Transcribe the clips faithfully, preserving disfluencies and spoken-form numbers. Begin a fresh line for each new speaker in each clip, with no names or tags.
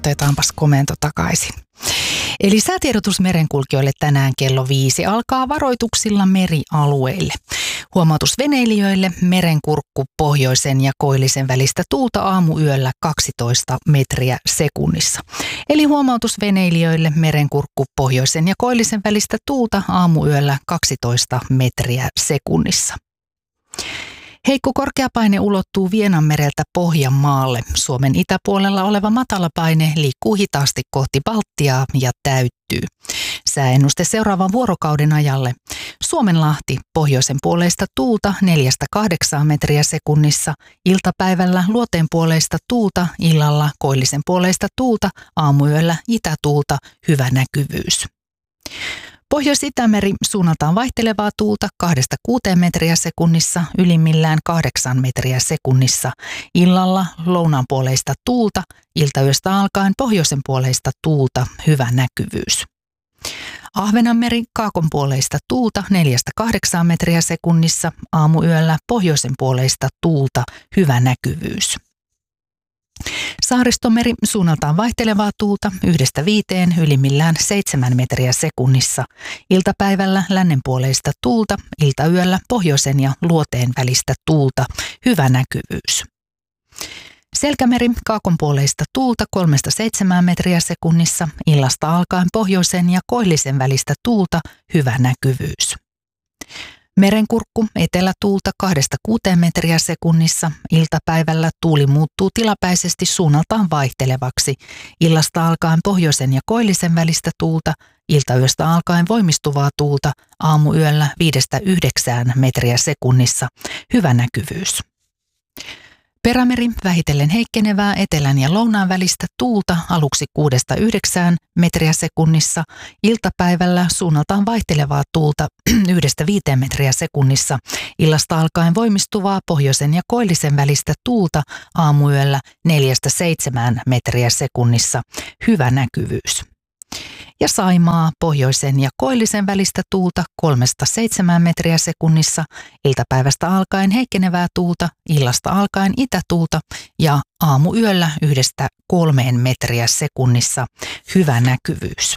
otetaanpas komento takaisin. Eli säätiedotus merenkulkijoille tänään kello viisi alkaa varoituksilla merialueille. Huomautus veneilijöille: merenkurkku pohjoisen ja koillisen välistä tuulta aamuyöllä kaksitoista metriä sekunnissa. Eli huomautus veneilijöille: merenkurkku pohjoisen ja koillisen välistä tuulta aamuyöllä kaksitoista metriä sekunnissa. Heikko korkeapaine ulottuu Vienanmereltä Pohjanmaalle. Suomen itäpuolella oleva matalapaine liikkuu hitaasti kohti Baltiaa ja täyttyy. Sääennuste seuraavan vuorokauden ajalle: Suomenlahti pohjoisen puoleista tuulta neljästä kahdeksaan metriä sekunnissa, iltapäivällä luoteen puoleista tuulta, illalla koillisen puoleista tuulta, aamuyöllä itätuulta, hyvä näkyvyys. Pohjois-Itämeri suunnaltaan vaihtelevaa tuulta kahdesta kuuteen metriä sekunnissa, ylimmillään kahdeksan metriä sekunnissa. Illalla lounaanpuoleista tuulta, iltayöstä alkaen pohjoisen puoleista tuulta, hyvä näkyvyys. Ahvenanmeri kaakonpuoleista tuulta neljästä kahdeksaan metriä sekunnissa, aamuyöllä pohjoisen puoleista tuulta, hyvä näkyvyys. Saaristomeri suunnaltaan vaihtelevaa tuulta yhdestä viiteen, ylimmillään seitsemän metriä sekunnissa. Iltapäivällä lännenpuoleista tuulta, iltayöllä pohjoisen ja luoteen välistä tuulta, hyvä näkyvyys. Selkämeri kaakonpuoleista tuulta kolmesta seitsemään metriä sekunnissa, illasta alkaen pohjoisen ja koillisen välistä tuulta, hyvä näkyvyys. Merenkurkku etelätuulta kahdesta kuuteen metriä sekunnissa, iltapäivällä tuuli muuttuu tilapäisesti suunnaltaan vaihtelevaksi, illasta alkaen pohjoisen ja koillisen välistä tuulta, iltayöstä alkaen voimistuvaa tuulta, aamuyöllä viidestä yhdeksään metriä sekunnissa, hyvä näkyvyys. Perämeri vähitellen heikkenevää etelän ja lounaan välistä tuulta aluksi kuudesta yhdeksään metriä sekunnissa, iltapäivällä suunnaltaan vaihtelevaa tuulta yhdestä viiteen metriä sekunnissa, illasta alkaen voimistuvaa pohjoisen ja koillisen välistä tuulta, aamuyöllä neljästä seitsemään metriä sekunnissa, hyvä näkyvyys. Ja Saimaa pohjoisen ja koillisen välistä tuulta kolmesta seitsemään metriä sekunnissa, iltapäivästä alkaen heikkenevää tuulta, illasta alkaen itätuulta ja aamuyöllä yhdestä kolmeen metriä sekunnissa, hyvä näkyvyys.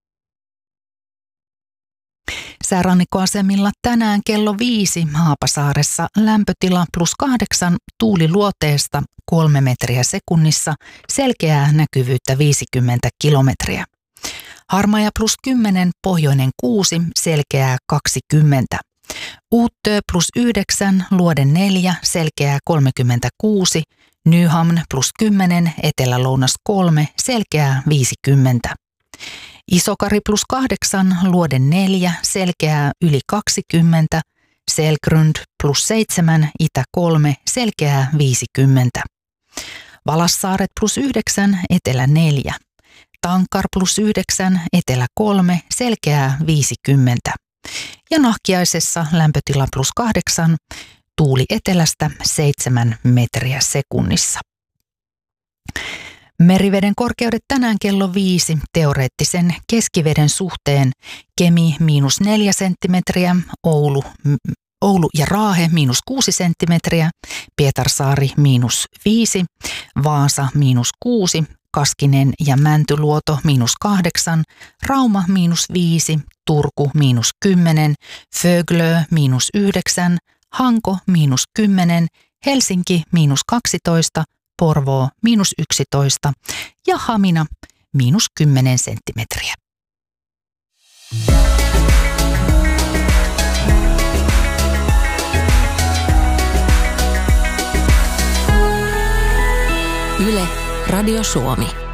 Säärannikkoasemilla tänään kello viisi Haapasaaressa lämpötila plus kahdeksan, tuuli luoteesta kolme metriä sekunnissa, selkeää näkyvyyttä viisikymmentä kilometriä. Harmaja plus kymmenen, pohjoinen kuusi, selkeää kaksikymmentä. Uuttö plus yhdeksän, luoden neljä, selkeää kolmekymmentäkuusi. Nyhamn plus kymmenen, etelä-lounas kolme, selkeää viisikymmentä. Isokari plus kahdeksan, luoden neljä, selkeää yli kaksikymmentä. Selgrund plus seitsemän, itä kolme, selkeää viisikymmentä. Valassaaret plus yhdeksän, etelä neljä. Tankar plus yhdeksän, etelä kolme, selkeää viisikymmentä. Ja Nahkiaisessa lämpötila plus kahdeksan, tuuli etelästä seitsemän metriä sekunnissa. Meriveden korkeudet tänään kello viisi, teoreettisen keskiveden suhteen: Kemi miinus neljä senttimetriä, Oulu, Oulu ja Raahe miinus kuusi senttimetriä, Pietarsaari miinus viisi, Vaasa miinus kuusi, Kaskinen ja Mäntyluoto miinus kahdeksan, Rauma miinus viisi, Turku miinus kymmenen, Föglö miinus yhdeksän, Hanko miinus kymmenen, Helsinki miinus kaksitoista, Porvoo miinus yksitoista ja Hamina miinus kymmenen senttimetriä.
Yle, Radio Suomi.